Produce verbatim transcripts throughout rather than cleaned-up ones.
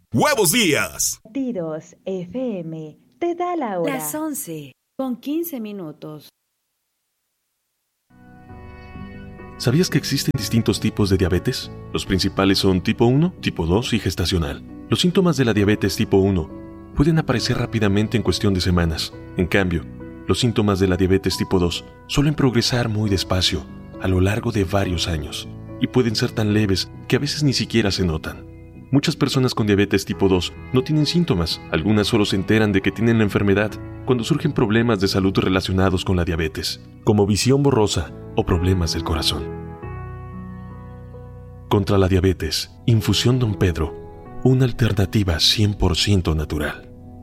Huevos Días. Tiros F M te da la hora. Las once con quince minutos. ¿Sabías que existen distintos tipos de diabetes? Los principales son tipo uno, tipo dos y gestacional. Los síntomas de la diabetes tipo uno pueden aparecer rápidamente en cuestión de semanas. En cambio, los síntomas de la diabetes tipo dos suelen progresar muy despacio a lo largo de varios años y pueden ser tan leves que a veces ni siquiera se notan. Muchas personas con diabetes tipo dos no tienen síntomas. Algunas solo se enteran de que tienen la enfermedad cuando surgen problemas de salud relacionados con la diabetes, como visión borrosa o problemas del corazón. Contra la diabetes, Infusión Don Pedro, una alternativa cien por ciento natural.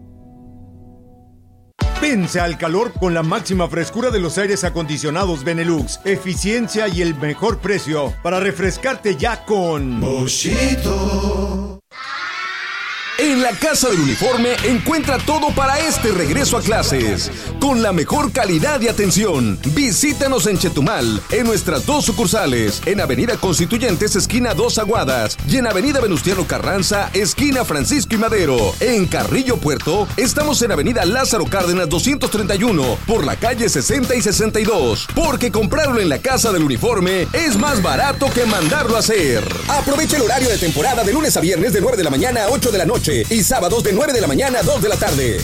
Vence al calor con la máxima frescura de los aires acondicionados Benelux, eficiencia y el mejor precio para refrescarte ya con Boschito. En la Casa del Uniforme encuentra todo para este regreso a clases, con la mejor calidad y atención. Visítanos en Chetumal, en nuestras dos sucursales, en Avenida Constituyentes, esquina Dos Aguadas, y en Avenida Venustiano Carranza, esquina Francisco y Madero. En Carrillo Puerto, estamos en Avenida Lázaro Cárdenas doscientos treinta y uno, por la calle sesenta y sesenta y dos, porque comprarlo en la Casa del Uniforme es más barato que mandarlo a hacer. Aprovecha el horario de temporada de lunes a viernes de nueve de la mañana a ocho de la noche. Y sábados de nueve de la mañana a dos de la tarde.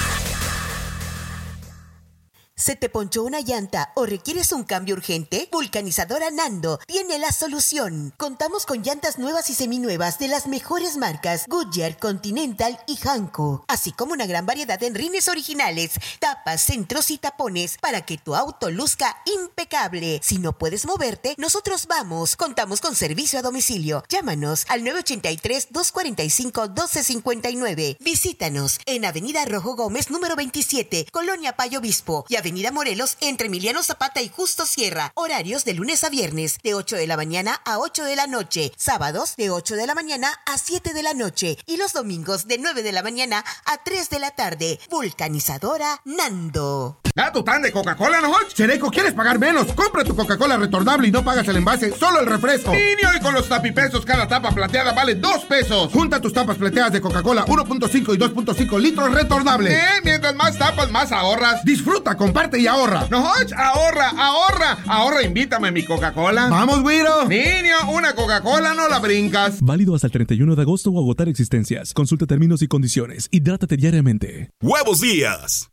¿Se te ponchó una llanta o requieres un cambio urgente? Vulcanizadora Nando tiene la solución. Contamos con llantas nuevas y seminuevas de las mejores marcas Goodyear, Continental y Hankook, así como una gran variedad de rines originales, tapas, centros y tapones para que tu auto luzca impecable. Si no puedes moverte, nosotros vamos. Contamos con servicio a domicilio. Llámanos al nueve ocho tres, dos cuatro cinco, uno dos cinco nueve. Visítanos en Avenida Rojo Gómez número veintisiete, Colonia Payo Obispo, y Avenida Morelos entre Emiliano Zapata y Justo Sierra. Horarios de lunes a viernes de ocho de la mañana a ocho de la noche. Sábados de ocho de la mañana a siete de la noche. Y los domingos de nueve de la mañana a tres de la tarde. Vulcanizadora Nando. ¿Ah, tu tan de Coca-Cola, no? Chereco, ¿quieres pagar menos? Compra tu Coca-Cola retornable y no pagas el envase, solo el refresco. Niño, y con los tapipesos cada tapa plateada vale dos pesos. Junta tus tapas plateadas de Coca-Cola uno punto cinco y dos punto cinco litros retornables. Eh, mientras más tapas, más ahorras. Disfruta, comparte y ahorra. No, ahorra, ahorra. Ahorra, invítame mi Coca-Cola. ¡Vamos, güiro! Niño, una Coca-Cola no la brincas. Válido hasta el treinta y uno de agosto o agotar existencias. Consulta términos y condiciones. Hidrátate diariamente. Huevos Días.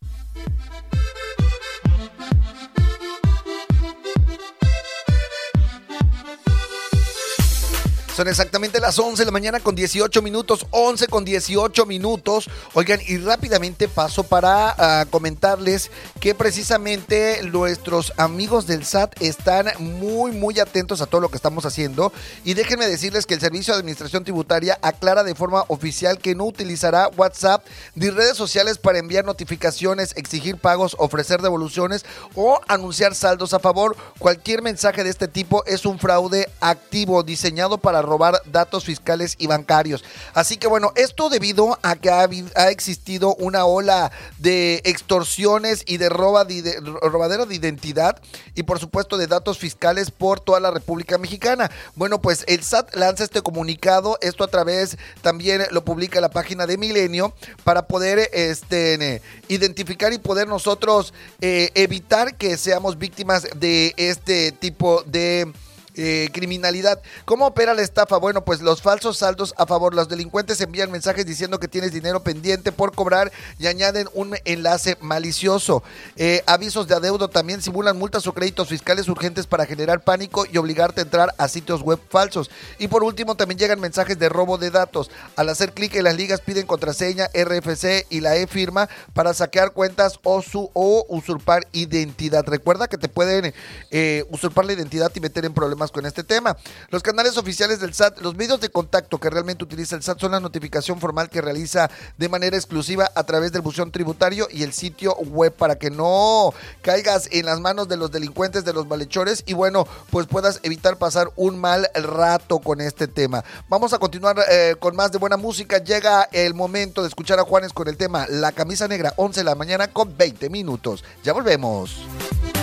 Son exactamente las once de la mañana con dieciocho minutos, once con dieciocho minutos. Oigan, y rápidamente paso para uh, comentarles que precisamente nuestros amigos del S A T están muy, muy atentos a todo lo que estamos haciendo. Y déjenme decirles que el Servicio de Administración Tributaria aclara de forma oficial que no utilizará WhatsApp ni redes sociales para enviar notificaciones, exigir pagos, ofrecer devoluciones o anunciar saldos a favor. Cualquier mensaje de este tipo es un fraude activo diseñado para robar datos fiscales y bancarios. Así que bueno, esto debido a que ha, ha existido una ola de extorsiones y de, roba de, de robadero de identidad y por supuesto de datos fiscales por toda la República Mexicana. Bueno, pues el S A T lanza este comunicado, esto a través también lo publica la página de Milenio, para poder este, identificar y poder nosotros eh, evitar que seamos víctimas de este tipo de Eh, criminalidad. ¿Cómo opera la estafa? Bueno, pues los falsos saldos a favor. Los delincuentes envían mensajes diciendo que tienes dinero pendiente por cobrar y añaden un enlace malicioso. Eh, avisos de adeudo también simulan multas o créditos fiscales urgentes para generar pánico y obligarte a entrar a sitios web falsos. Y por último, también llegan mensajes de robo de datos. Al hacer clic en las ligas piden contraseña, R F C y la e-firma para saquear cuentas o, su, o usurpar identidad. Recuerda que te pueden eh, usurpar la identidad y meter en problemas con este tema. Los canales oficiales del S A T, los medios de contacto que realmente utiliza el S A T son la notificación formal que realiza de manera exclusiva a través del buzón tributario y el sitio web, para que no caigas en las manos de los delincuentes, de los malhechores, y bueno, pues puedas evitar pasar un mal rato con este tema. Vamos a continuar eh, con más de buena música. Llega el momento de escuchar a Juanes con el tema La Camisa Negra, once de la mañana con veinte minutos. Ya volvemos.